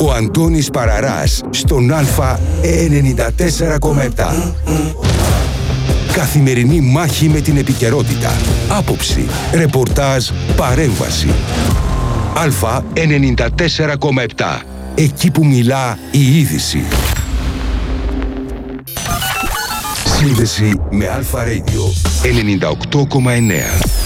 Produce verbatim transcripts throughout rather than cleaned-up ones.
Ο Αντώνης Παραράς στον Α ενενήντα τέσσερα κόμμα επτά. Καθημερινή μάχη με την επικαιρότητα. Άποψη, ρεπορτάζ, παρέμβαση. Α ενενήντα τέσσερα κόμμα επτά. Εκεί που μιλά η είδηση. Σύνδεση με Αλφα Radio ενενήντα οκτώ κόμμα εννέα.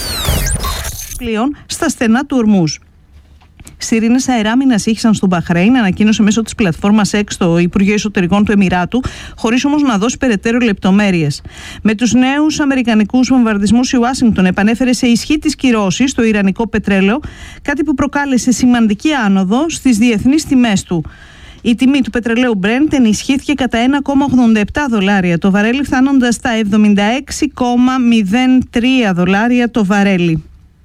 Πλέον στα στενά του Ορμούζ. Σιρήνες αεράμινας ήχησαν στο Μπαχρέιν, ανακοίνωσε μέσω της πλατφόρμας X το Υπουργείο Εσωτερικών του Εμιράτου, χωρίς όμως να δώσει περαιτέρω λεπτομέρειες. Με τους νέους αμερικανικούς βομβαρδισμούς, η Ουάσιγκτον επανέφερε σε ισχύ τις κυρώσεις στο ιρανικό πετρέλαιο, κάτι που προκάλεσε σημαντική άνοδο στις διεθνείς τιμές του. Η τιμή του πετρελαίου Brent ενισχύθηκε κατά ένα κόμμα ογδόντα επτά δολάρια το βαρέλι, φτάνοντας στα εβδομήντα έξι κόμμα μηδέν τρία δολάρια το βαρέλι.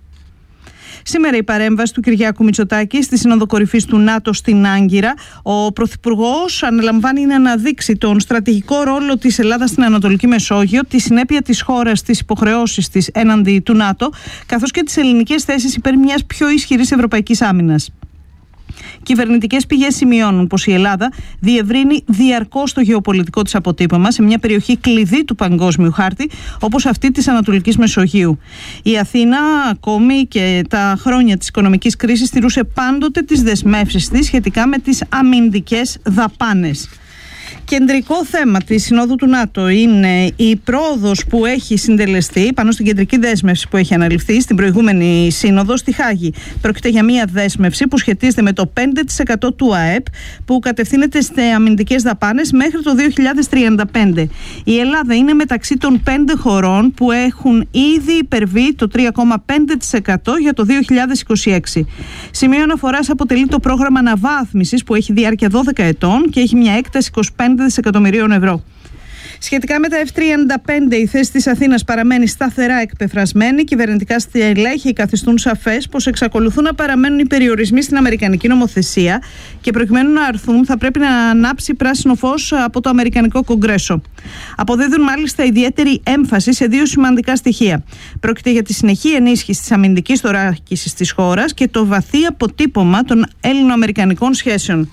Σήμερα η παρέμβαση του Κυριάκου Μητσοτάκη στη Σύνοδο Κορυφής του ΝΑΤΟ στην Άγκυρα. Ο Πρωθυπουργός αναλαμβάνει να αναδείξει τον στρατηγικό ρόλο της Ελλάδας στην Ανατολική Μεσόγειο, τη συνέπεια της χώρας στις υποχρεώσεις της έναντι του ΝΑΤΟ, καθώς και τις ελληνικές θέσεις υπέρ μιας πιο ισχυρής ευρωπαϊκής άμυνας. Κυβερνητικές πηγές σημειώνουν πως η Ελλάδα διευρύνει διαρκώς το γεωπολιτικό της αποτύπωμα σε μια περιοχή κλειδί του παγκόσμιου χάρτη, όπως αυτή της Ανατολικής Μεσογείου. Η Αθήνα, ακόμη και τα χρόνια της οικονομικής κρίσης, στηρούσε πάντοτε τις δεσμεύσεις της σχετικά με τις αμυντικές δαπάνες. Κεντρικό θέμα της Συνόδου του ΝΑΤΟ είναι η πρόοδος που έχει συντελεστεί πάνω στην κεντρική δέσμευση που έχει αναλυφθεί στην προηγούμενη Σύνοδο στη Χάγη. Πρόκειται για μια δέσμευση που σχετίζεται με το πέντε τοις εκατό του ΑΕΠ που κατευθύνεται σε αμυντικές δαπάνες μέχρι το δύο χιλιάδες τριάντα πέντε. Η Ελλάδα είναι μεταξύ των πέντε χωρών που έχουν ήδη υπερβεί το τρία κόμμα πέντε τοις εκατό για το δύο χιλιάδες είκοσι έξι. Σημείο αναφοράς αποτελεί το πρόγραμμα αναβάθμισης που έχει διάρκεια δώδεκα ετών και έχει μια έκταση είκοσι πέντε δισεκατομμυρίων ευρώ. Σχετικά με τα εφ τριάντα πέντε, η θέση της Αθήνας παραμένει σταθερά εκπεφρασμένη. Κυβερνητικά στελέχη καθιστούν σαφές πως εξακολουθούν να παραμένουν οι περιορισμοί στην αμερικανική νομοθεσία και προκειμένου να αρθούν θα πρέπει να ανάψει πράσινο φως από το Αμερικανικό Κογκρέσο. Αποδίδουν μάλιστα ιδιαίτερη έμφαση σε δύο σημαντικά στοιχεία. Πρόκειται για τη συνεχή ενίσχυση της αμυντικής θωράκισης της χώρας και το βαθύ αποτύπωμα των Έλληνο-Αμερικανικών σχέσεων.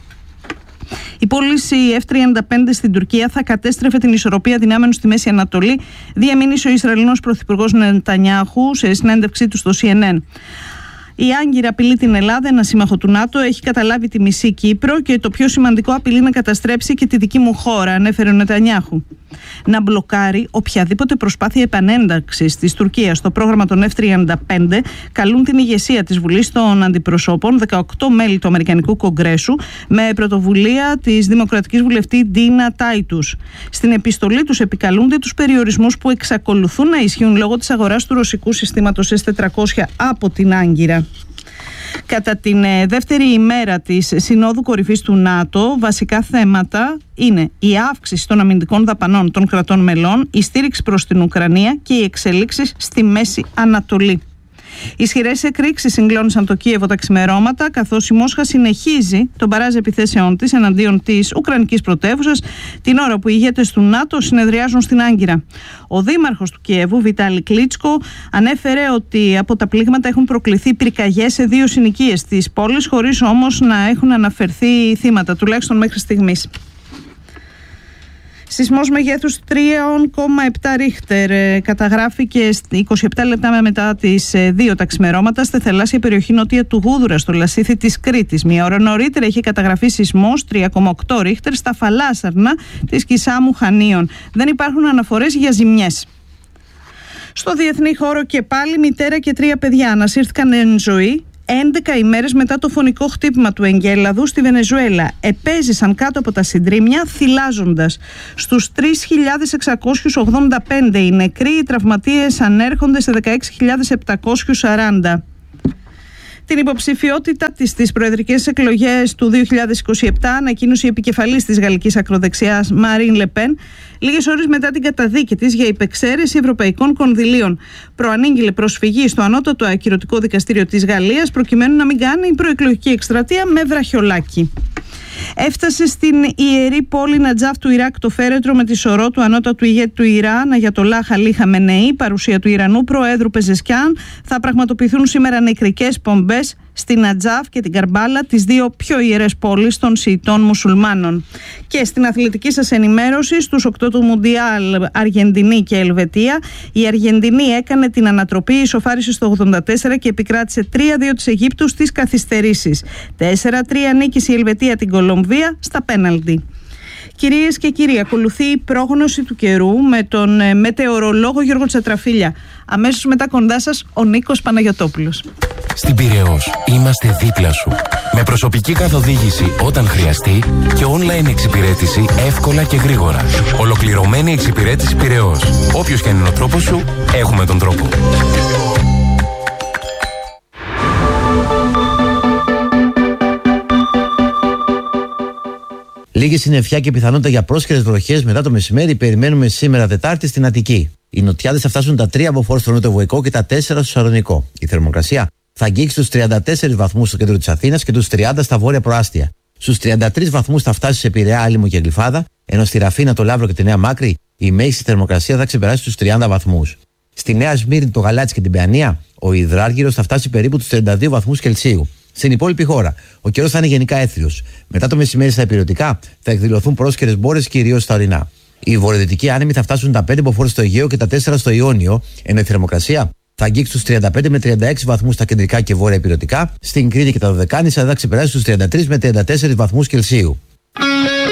Η πώληση εφ τριάντα πέντε στην Τουρκία θα κατέστρεφε την ισορροπία δυνάμεων στη Μέση Ανατολή, διαμήνυσε ο Ισραηλινός Πρωθυπουργός Νετανιάχου σε συνέντευξή του στο σι εν εν. Η Άγκυρα απειλεί την Ελλάδα, ένα σύμμαχο του ΝΑΤΟ, έχει καταλάβει τη μισή Κύπρο και το πιο σημαντικό, απειλεί να καταστρέψει και τη δική μου χώρα, ανέφερε ο Νετανιάχου. Να μπλοκάρει οποιαδήποτε προσπάθεια επανένταξης της Τουρκίας στο πρόγραμμα των εφ τριάντα πέντε καλούν την ηγεσία της Βουλής των Αντιπροσώπων, δεκαοκτώ μέλη του Αμερικανικού Κογκρέσου, με πρωτοβουλία της Δημοκρατικής Βουλευτή Ντίνα Τάιτους. Στην επιστολή τους επικαλούνται τους περιορισμούς που εξακολουθούν να ισχύουν λόγω της αγοράς του ρωσικού συστήματος ες τετρακόσια από την Άγκυρα. Κατά την δεύτερη ημέρα της Συνόδου Κορυφής του ΝΑΤΟ, βασικά θέματα είναι η αύξηση των αμυντικών δαπανών των κρατών μελών, η στήριξη προς την Ουκρανία και οι εξελίξεις στη Μέση Ανατολή. Ισχυρές εκρήξεις συγκλώνησαν το Κίεβο τα ξημερώματα, καθώς η Μόσχα συνεχίζει τον μπαράζ επιθέσεών της εναντίον της Ουκρανικής πρωτεύουσας, την ώρα που οι ηγέτες του ΝΑΤΟ συνεδριάζουν στην Άγκυρα. Ο δήμαρχος του Κιέβου, Βιτάλη Κλίτσκο, ανέφερε ότι από τα πλήγματα έχουν προκληθεί πυρκαγιές σε δύο συνοικίες της πόλης, χωρίς όμως να έχουν αναφερθεί θύματα, τουλάχιστον μέχρι στιγμής. Σεισμός μεγέθους τρία κόμμα επτά ρίχτερ καταγράφηκε είκοσι επτά λεπτά μετά τις δύο τα ξημερώματα στη θαλάσσια περιοχή νότια του Γούδουρα, στο Λασίθι της Κρήτης. Μια ώρα νωρίτερα είχε καταγραφεί σεισμός τρία κόμμα οκτώ ρίχτερ στα Φαλάσσαρνα της Κισάμου Χανίων. Δεν υπάρχουν αναφορές για ζημιές. Στο διεθνή χώρο και πάλι μητέρα και τρία παιδιά ανασύρθηκαν εν ζωή έντεκα ημέρες μετά το φωνικό χτύπημα του εγκέλαδου στη Βενεζουέλα. Επέζησαν κάτω από τα συντρίμμια θυλάζοντας. Στους τρεις χιλιάδες εξακόσιους ογδόντα πέντε οι νεκροί, οι τραυματίες ανέρχονται σε δεκαέξι χιλιάδες επτακόσιους σαράντα. Την υποψηφιότητά της στις προεδρικές εκλογές του δύο χιλιάδες είκοσι επτά ανακοίνωσε η επικεφαλής της γαλλικής ακροδεξιάς Μαρίν Λεπέν, λίγες ώρες μετά την καταδίκη της για υπεξαίρεση ευρωπαϊκών κονδυλίων. Προανήγγειλε προσφυγή στο ανώτατο ακυρωτικό δικαστήριο της Γαλλίας προκειμένου να μην κάνει προεκλογική εκστρατεία με βραχιολάκι. Έφτασε στην ιερή πόλη Νατζάφ του Ιράκ το φέρετρο με τη σωρό του ανώτατου ηγέτη του Ιράν, Αγιατολάχ Αλί Χαμενεή, παρουσία του Ιρανού Προέδρου Πεζεσκιάν. Θα πραγματοποιηθούν σήμερα νεκρικές πομπές στην Ατζάφ και την Καρμπάλα, τις δύο πιο ιερές πόλεις των Σιητών μουσουλμάνων. Και στην αθλητική σας ενημέρωση, στους οκτώ του Μουντιάλ Αργεντινή και Ελβετία, η Αργεντινή έκανε την ανατροπή, ισοφάρισε στο ογδόντα τέσσερα και επικράτησε τρία δύο της Αιγύπτου στις καθυστερήσεις. τέσσερα τρία νίκησε η Ελβετία την Κολομβία στα πέναλτι. Κυρίες και κύριοι, ακολουθεί η πρόγνωση του καιρού με τον ε, μετεωρολόγο Γιώργο Τσατραφίλια. Αμέσως μετά κοντά σας ο Νίκος Παναγιωτόπουλος. Στην Πειραιώς είμαστε δίπλα σου. Με προσωπική καθοδήγηση όταν χρειαστεί και online εξυπηρέτηση εύκολα και γρήγορα. Ολοκληρωμένη εξυπηρέτηση Πειραιώς. Όποιος και αν είναι ο τρόπος σου, έχουμε τον τρόπο. Λίγη συννεφιά και πιθανότητα για πρόσχερες βροχές μετά το μεσημέρι περιμένουμε σήμερα Τετάρτη στην Αττική. Οι νοτιάδες θα φτάσουν τα τρία μποφόρ στο νοτιοβοϊκό και τα τέσσερα στο Σαλονικό. Η θερμοκρασία θα αγγίξει τους τριάντα τέσσερις βαθμούς στο κέντρο της Αθήνας και τους τριάντα στα βόρεια προάστια. Στους τριάντα τρεις βαθμούς θα φτάσει σε Πειραιά, Άλυμο και Γλυφάδα, ενώ στη Ραφίνα, το Λαύρο και τη Νέα Μάκρη η μέγιστη θερμοκρασία θα ξεπεράσει τους τριάντα βαθμούς. Στη Νέα Σμύρνη, το Γαλάτσι και την Παιανία, ο υδράργυρος θα φτάσει περίπου τους τριάντα δύο βαθμούς Κελσίου. Στην υπόλοιπη χώρα, ο καιρός θα είναι γενικά έθριος. Μετά το μεσημέρι στα υπηρετικά θα εκδηλωθούν πρόσχερες μπόρες κυρίως στα ορεινά. Οι βορειοδυτικοί άνεμοι θα φτάσουν τα πέντε μποφόρ στο Αιγαίο και τα τέσσερα στο Ιόνιο, ενώ η θερμοκρασία θα αγγίξει τους τριάντα πέντε με τριάντα έξι βαθμούς στα κεντρικά και βόρεια υπηρετικά. Στην Κρήτη και τα Δωδεκάνησα θα ξεπεράσει τους τριάντα τρεις με τριάντα τέσσερις βαθμούς Κελσίου.